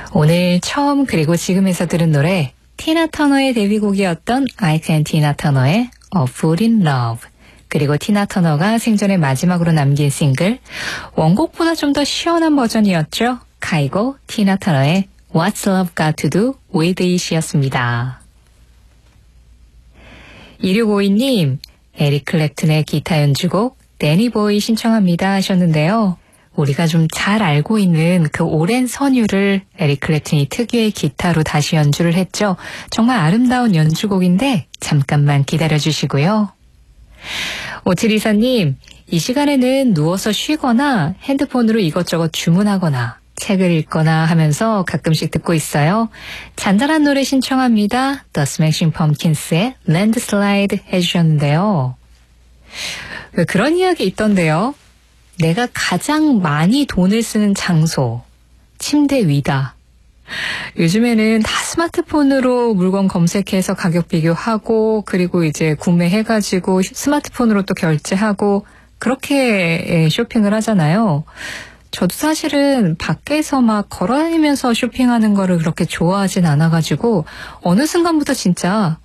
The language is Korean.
오늘 처음 그리고 지금에서 들은 노래 티나 터너의 데뷔곡이었던 아이크 앤 티나 터너의 A Fool in Love, 그리고 티나 터너가 생전에 마지막으로 남긴 싱글, 원곡보다 좀 더 시원한 버전이었죠. 카이고 티나 터너의 What's Love Got to Do with It이었습니다. 2652님, 에릭 클랩튼의 기타 연주곡 데니보이 신청합니다 하셨는데요. 우리가 좀 잘 알고 있는 그 오랜 선율을 에릭 클랩튼이 특유의 기타로 다시 연주를 했죠. 정말 아름다운 연주곡인데 잠깐만 기다려주시고요. 5724님, 이 시간에는 누워서 쉬거나 핸드폰으로 이것저것 주문하거나 책을 읽거나 하면서 가끔씩 듣고 있어요. 잔잔한 노래 신청합니다. The Smashing Pumpkins의 Landslide 해주셨는데요. 왜 그런 이야기 있던데요. 내가 가장 많이 돈을 쓰는 장소, 침대 위다. 요즘에는 다 스마트폰으로 물건 검색해서 가격 비교하고, 그리고 이제 구매해가지고 스마트폰으로 또 결제하고, 그렇게 쇼핑을 하잖아요. 저도 사실은 밖에서 막 걸어다니면서 쇼핑하는 거를 그렇게 좋아하진 않아가지고 어느 순간부터 진짜